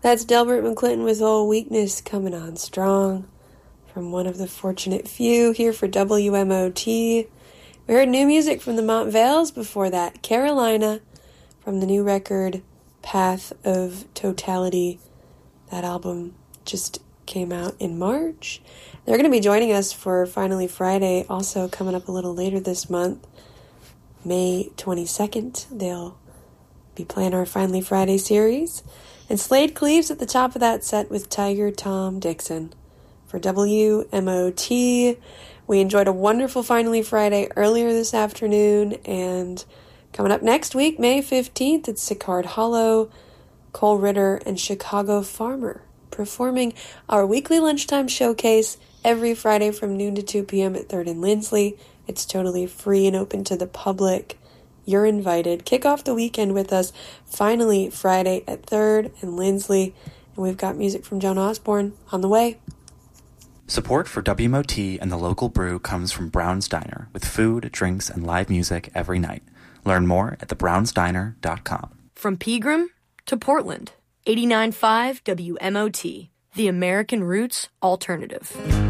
That's Delbert McClinton with Old Weakness coming on strong from one of the fortunate few here for WMOT. We heard new music from the Montvales before that. Carolina from the new record Path of Totality. That album just came out in March. They're going to be joining us for Finally Friday, also coming up a little later this month, May 22nd. They'll be playing our Finally Friday series. And Slade Cleaves at the top of that set with Tiger Tom Dixon. For WMOT, we enjoyed a wonderful Finally Friday earlier this afternoon, and coming up next week, May 15th, it's Sicard Hollow, Cole Ritter, and Chicago Farmer performing our weekly lunchtime showcase every Friday from noon to 2 p.m. at 3rd and Lindsley. It's totally free and open to the public. You're invited. Kick off the weekend with us, Finally Friday at 3rd and Lindsley. And we've got music from Joan Osborne on the way. Support for WMOT and the local brew comes from Brown's Diner, with food, drinks, and live music every night. Learn more at thebrownsdiner.com. From Pegram to Portland, 89.5 WMOT, the American Roots Alternative.